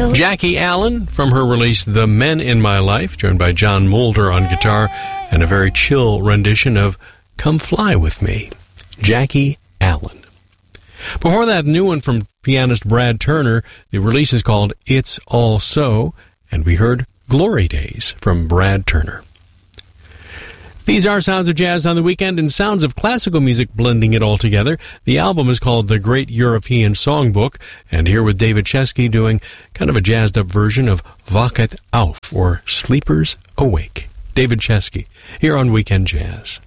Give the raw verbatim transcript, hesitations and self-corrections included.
Jackie Allen, from her release The Men in My Life, joined by John Mulder on guitar, and a very chill rendition of Come Fly With Me. Jackie Allen. Before that, new one from pianist Brad Turner. The release is called It's All So, and we heard Glory Days from Brad Turner. These are Sounds of Jazz on the Weekend and sounds of classical music blending it all together. The album is called The Great European Songbook, and here with David Chesky doing kind of a jazzed up version of Wachet auf, or Sleepers Awake. David Chesky, here on Weekend Jazz.